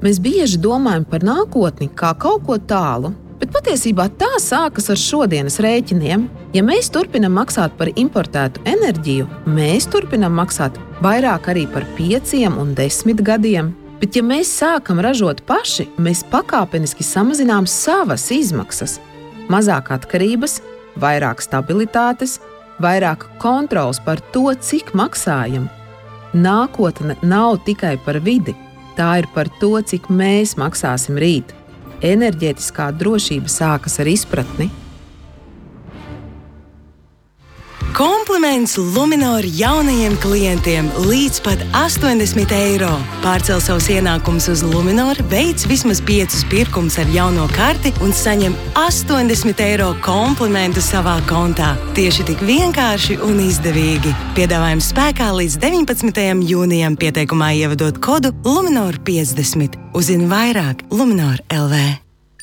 Mēs bieži domājam par nākotni kā kaut ko tālu, bet patiesībā tā sākas ar šodienas rēķiniem. Ja mēs turpinam maksāt par importētu enerģiju, mēs turpinam maksāt vairāk arī par 5 un 10 gadiem. Bet ja mēs sākam ražot paši, mēs pakāpeniski samazinām savas izmaksas. Mazāk atkarības, vairāk stabilitātes, vairāk kontrols par to, cik maksājam. Nākotne nav tikai par vidi, tā ir par to, cik mēs maksāsim rīt. Enerģētiskā drošība sākas ar izpratni. Kompliments Luminor jaunajiem klientiem līdz pat 80 eiro. Pārcel savus ienākumus uz Luminor, veic vismaz 5 pirkumus ar jauno karti un saņem 80 eiro komplimentu savā kontā. Tieši tik vienkārši un izdevīgi. Piedāvājums spēkā līdz 19. jūnijam, pieteikumā ievadot kodu Luminor 50. Uzzini vairāk Luminor LV.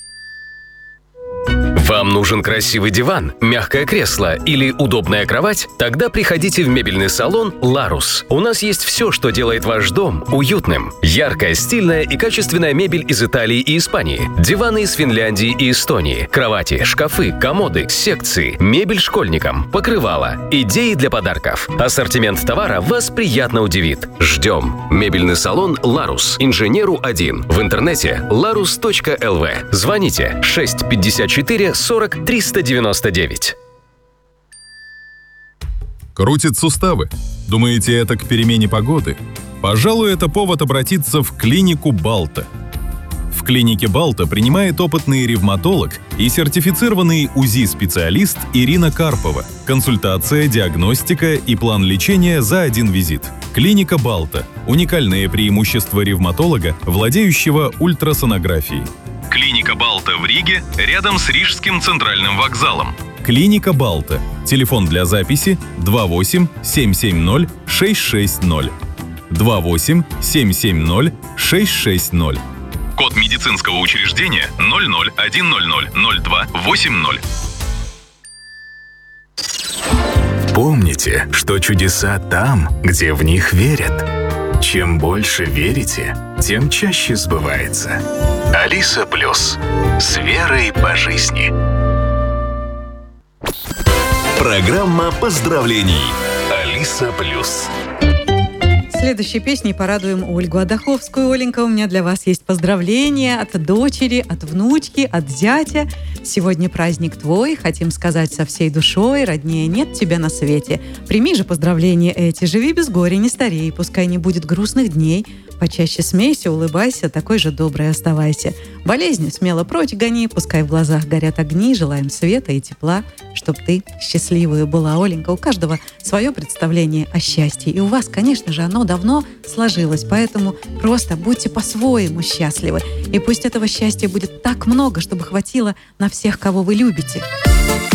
Вам нужен красивый диван, мягкое кресло или удобная кровать? Тогда приходите в мебельный салон «Ларус». У нас есть все, что делает ваш дом уютным. Яркая, стильная и качественная мебель из Италии и Испании. Диваны из Финляндии и Эстонии. Кровати, шкафы, комоды, секции. Мебель школьникам, покрывала. Идеи для подарков. Ассортимент товара вас приятно удивит. Ждем. Мебельный салон «Ларус». Инженеру 1. В интернете larus.lv. Звоните 654 40 399. Крутит суставы? Думаете, это к перемене погоды? Пожалуй, это повод обратиться в клинику Балта. В клинике Балта принимает опытный ревматолог и сертифицированный УЗИ-специалист Ирина Карпова. Консультация, диагностика и план лечения за один визит. Клиника Балта – уникальное преимущество ревматолога, владеющего ультрасонографией. Клиника Балта в Риге, рядом с Рижским центральным вокзалом. Клиника Балта. Телефон для записи 28 770 660. 28 770 660. Код медицинского учреждения 001000280. Помните, что чудеса там, где в них верят. Чем больше верите, тем чаще сбывается. Алиса Плюс. С верой по жизни. Программа поздравлений. Алиса Плюс. Следующей песней порадуем Ольгу Адаховскую. Оленька, у меня для вас есть поздравления от дочери, от внучки, от зятя. Сегодня праздник твой, хотим сказать со всей душой, роднее нет тебя на свете. Прими же поздравления эти, живи без горя, не старей, пускай не будет грустных дней. Почаще смейся, улыбайся, такой же доброй оставайся. Болезни смело прочь гони, пускай в глазах горят огни, желаем света и тепла, чтоб ты счастливую была. Оленька, у каждого свое представление о счастье, и у вас, конечно же, оно давно сложилось, поэтому просто будьте по-своему счастливы. И пусть этого счастья будет так много, чтобы хватило на всех, кого вы любите.